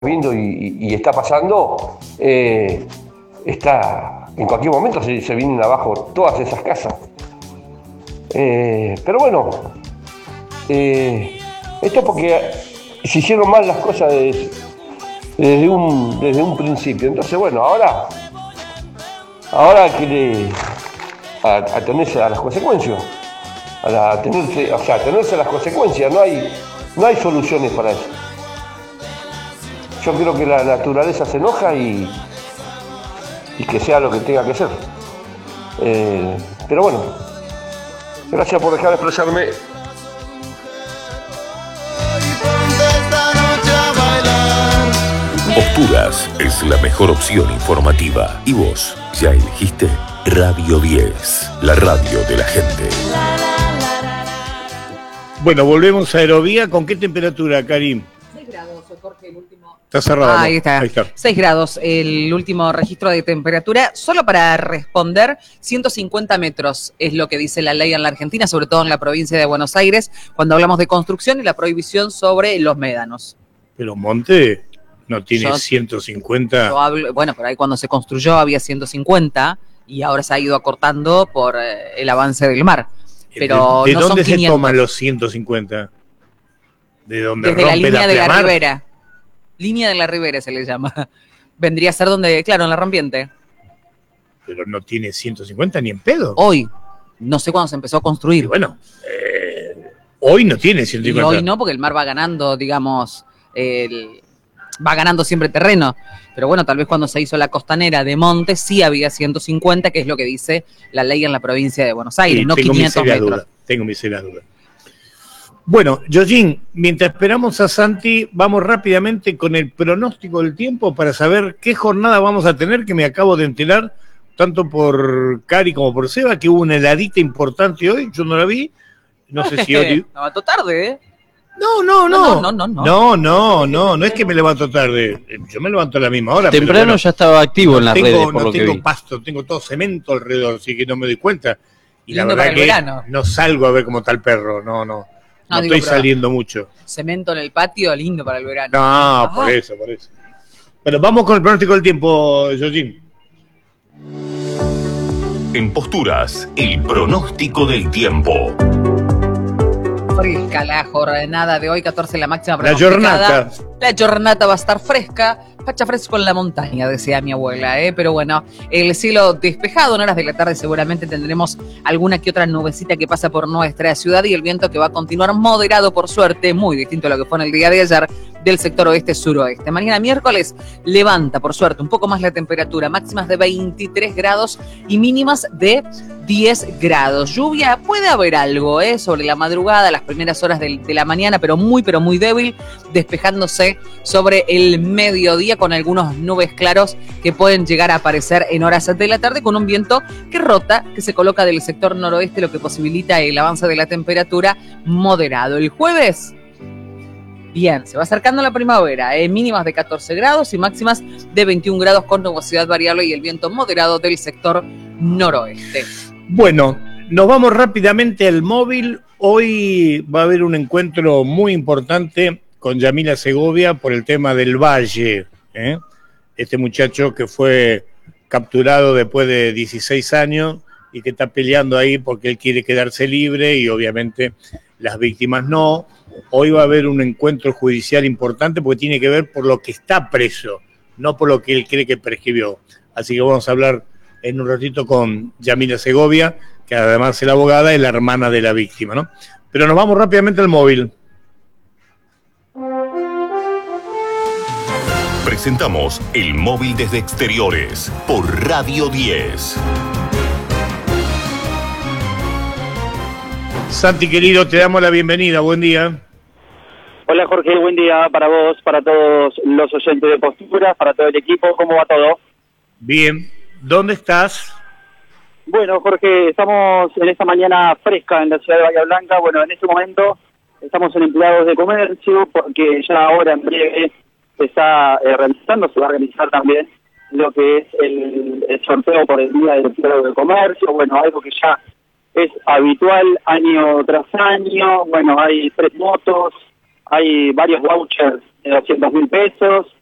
viendo y está pasando, en cualquier momento se vienen abajo todas esas casas. Pero bueno, esto porque se hicieron mal las cosas desde un principio. Entonces, bueno, ahora hay que atenerse a las consecuencias. Atenerse a las consecuencias, no hay soluciones para eso. Yo creo que la naturaleza se enoja y que sea lo que tenga que ser. Pero bueno, gracias por dejar de expresarme. Posturas es la mejor opción informativa. ¿Y vos ya elegiste? Radio 10, la radio de la gente. Bueno, volvemos a Aerovía. ¿Con qué temperatura, Karim? 6 grados, Jorge, el último. Está cerrado. Ahí está. 6 grados, el último registro de temperatura. Solo para responder, 150 metros es lo que dice la ley en la Argentina, sobre todo en la provincia de Buenos Aires, cuando hablamos de construcción y la prohibición sobre los médanos. Pero Monte no tiene 150. Bueno, por ahí cuando se construyó había 150 y ahora se ha ido acortando por el avance del mar. Pero ¿De no dónde son 500. se toman los 150? ¿De dónde Desde rompe la línea de la pleamar? ribera. Línea de la ribera se le llama. Vendría a ser donde, claro, en la rompiente. Pero no tiene 150 ni en pedo. Hoy. No sé cuándo se empezó a construir. Y bueno, hoy no tiene 150. Y hoy no, porque el mar va ganando, digamos, va ganando siempre terreno. Pero bueno, tal vez cuando se hizo la costanera de Monte sí había 150, que es lo que dice la ley en la provincia de Buenos Aires, Sí, no 500 metros. Tengo mis serias dudas. Bueno, Yoyin, mientras esperamos a Santi, vamos rápidamente con el pronóstico del tiempo para saber qué jornada vamos a tener, que me acabo de enterar, tanto por Cari como por Seba, que hubo una heladita importante hoy, yo no la vi. No sé si hoy... Levantó tarde, ¿eh? No es que me levanto tarde. Yo me levanto a la misma hora. Temprano, pero bueno, ya estaba activo en las redes, por lo que vi. No tengo pasto, tengo todo cemento alrededor, así que no me doy cuenta. Y lindo, la verdad que verano. No salgo a ver cómo está el perro, no estoy saliendo mucho. Cemento en el patio, lindo para el verano. No, por eso. Bueno, vamos con el pronóstico del tiempo, Yoyin. En Posturas, el pronóstico del tiempo. Fresca la jornada de hoy, 14 la máxima pronosticada. La jornada va a estar fresca, facha fresco en la montaña, decía mi abuela, pero bueno, el cielo despejado, en horas de la tarde seguramente tendremos alguna que otra nubecita que pasa por nuestra ciudad y el viento que va a continuar moderado, por suerte, muy distinto a lo que fue en el día de ayer, del sector oeste-suroeste. Mañana miércoles levanta, por suerte, un poco más la temperatura, máximas de 23 grados y mínimas de 10 grados. Lluvia, puede haber algo, sobre la madrugada, las primeras horas de la mañana, pero muy débil, despejándose sobre el mediodía con algunos nubes claros que pueden llegar a aparecer en horas de la tarde con un viento que rota, que se coloca del sector noroeste, lo que posibilita el avance de la temperatura moderado. El jueves, bien, se va acercando la primavera, mínimas de 14 grados y máximas de 21 grados con nubosidad variable y el viento moderado del sector noroeste. Bueno, nos vamos rápidamente al móvil. Hoy va a haber un encuentro muy importante con Yamila Segovia por el tema del Valle. Este muchacho que fue capturado después de 16 años y que está peleando ahí porque él quiere quedarse libre y obviamente las víctimas no. Hoy va a haber un encuentro judicial importante porque tiene que ver por lo que está preso, no por lo que él cree que prescribió. Así que vamos a hablar en un ratito con Yamila Segovia, que además es la abogada y la hermana de la víctima, ¿no? Pero nos vamos rápidamente al móvil. Presentamos el móvil desde exteriores por Radio 10. Santi, querido, te damos la bienvenida. Buen día. Hola, Jorge. Buen día para vos, para todos los oyentes de Posturas, para todo el equipo. ¿Cómo va todo? Bien. ¿Dónde estás? Bueno, Jorge, estamos en esta mañana fresca en la ciudad de Bahía Blanca. Bueno, en este momento estamos en empleados de comercio porque ya ahora en breve se está realizando, se va a realizar también lo que es el sorteo por el Día del Empleado de Comercio. Bueno, algo que ya es habitual año tras año. Bueno, hay 3 motos, hay varios vouchers de 200.000 pesos.